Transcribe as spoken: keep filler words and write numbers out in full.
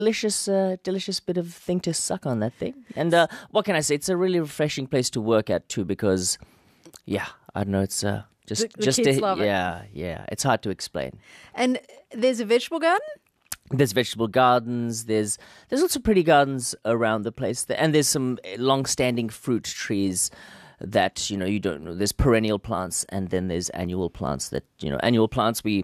delicious, uh, delicious bit of thing to suck on, that thing. And uh, what can I say? It's a really refreshing place to work at too, because, yeah, I don't know. It's uh, just, The- the just kids a, love it. yeah, yeah. It's hard to explain. And there's a vegetable garden? There's vegetable gardens. There's there's lots of pretty gardens around the place, and there's some long-standing fruit trees that you know you don't know. There's perennial plants, and then there's annual plants. That you know, annual plants we